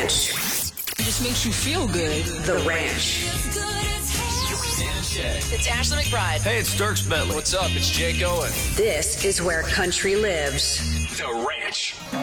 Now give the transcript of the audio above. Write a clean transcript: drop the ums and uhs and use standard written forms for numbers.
Ranch. It just makes you feel good. The Ranch. It's Ashley McBride. Hey, it's Dirks Bentley. What's up? It's Jake Owen. This is where country lives. The Ranch.